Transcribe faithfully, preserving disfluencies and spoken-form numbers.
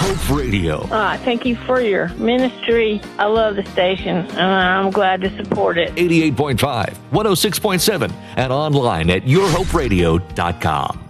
Hope Radio. Uh, thank you for your ministry. I love the station, and I'm glad to support it. eighty-eight point five, one oh six point seven, and online at your hope radio dot com.